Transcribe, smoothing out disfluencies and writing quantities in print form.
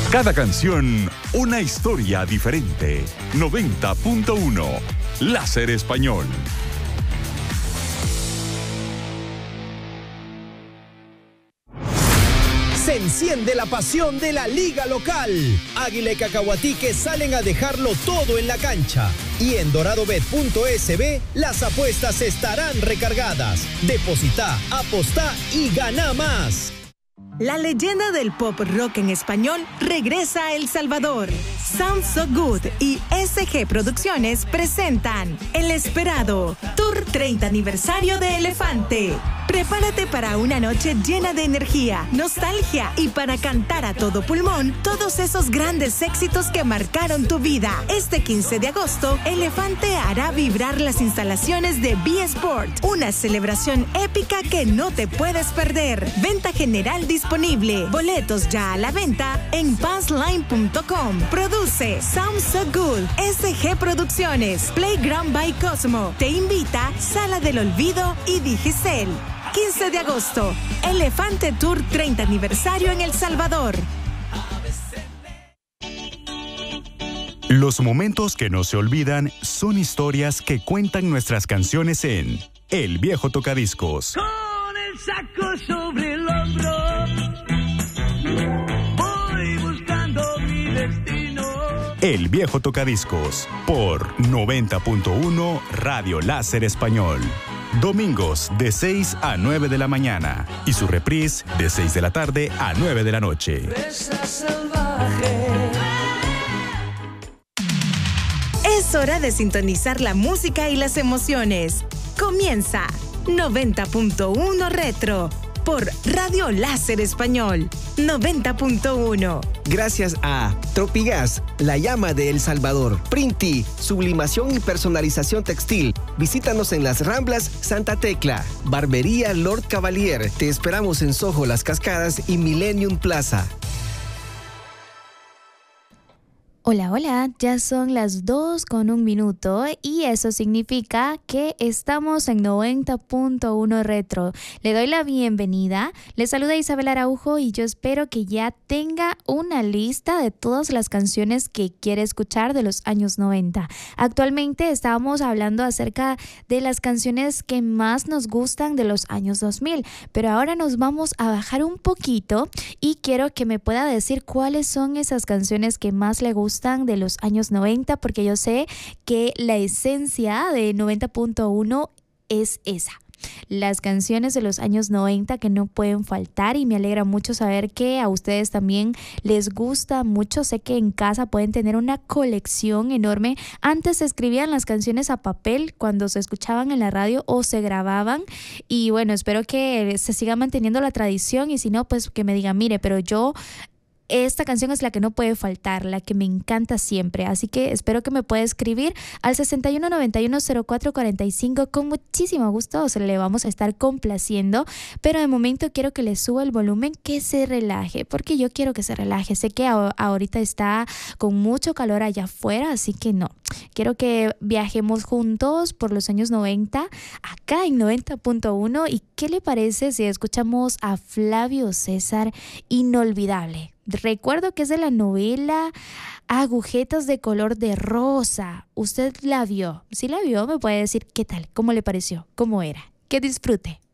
Cada canción, una historia diferente. 90.1 Láser Español. Se enciende la pasión de la liga local. Águila y Cacahuatique salen a dejarlo todo en la cancha. Y en doradobet.sb las apuestas estarán recargadas. Deposita, apostá y gana más. La leyenda del pop rock en español regresa a El Salvador. Sound So Good y SG Producciones presentan el esperado Tour 30 Aniversario de Elefante. Prepárate para una noche llena de energía, nostalgia y para cantar a todo pulmón todos esos grandes éxitos que marcaron tu vida. Este 15 de agosto, Elefante hará vibrar las instalaciones de B-Sport, una celebración épica que no te puedes perder. Venta general disponible. Boletos ya a la venta en passline.com. Produce Sound So Good, SG Producciones, Playground by Cosmo. Te invita Sala del Olvido y Digicel. 15 de agosto, Elefante Tour 30 Aniversario en El Salvador. Los momentos que no se olvidan son historias que cuentan nuestras canciones en El Viejo Tocadiscos. Con el saco sobre el hombro, voy buscando mi destino. El Viejo Tocadiscos por 90.1 Radio Láser Español. Domingos de 6 a 9 de la mañana y su reprise de 6 de la tarde a 9 de la noche. Es hora de sintonizar la música y las emociones. Comienza 90.1 Retro por Radio Láser Español 90.1. Gracias a Tropigas, la llama de El Salvador. Printi, sublimación y personalización textil. Visítanos en Las Ramblas, Santa Tecla. Barbería Lord Cavalier. Te esperamos en Soho, Las Cascadas y Millennium Plaza. Hola, hola, ya son las 2:01 y eso significa que estamos en 90.1 Retro. Le doy la bienvenida, le saluda Isabel Araujo y yo espero que ya tenga una lista de todas las canciones que quiere escuchar de los años 90. Actualmente estábamos hablando acerca de las canciones que más nos gustan de los años 2000, pero ahora nos vamos a bajar un poquito y quiero que me pueda decir cuáles son esas canciones que más le gustan de los años 90, porque yo sé que la esencia de 90.1 es esa. Las canciones de los años 90 que no pueden faltar, y me alegra mucho saber que a ustedes también les gusta mucho. Sé que en casa pueden tener una colección enorme. Antes se escribían las canciones a papel cuando se escuchaban en la radio o se grababan, y bueno, espero que se siga manteniendo la tradición, y si no, pues que me digan, mire, pero esta canción es la que no puede faltar, la que me encanta siempre. Así que espero que me pueda escribir al 61910445. Con muchísimo gusto se le vamos a estar complaciendo. Pero de momento quiero que le suba el volumen, que se relaje, porque yo quiero que se relaje. Sé que ahorita está con mucho calor allá afuera, así que no. Quiero que viajemos juntos por los años 90, acá en 90.1. ¿Y qué le parece si escuchamos a Flavio César, Inolvidable? Recuerdo que es de la novela Agujetas de color de rosa. ¿Usted la vio? Si la vio, me puede decir qué tal, cómo le pareció, cómo era. Que disfrute.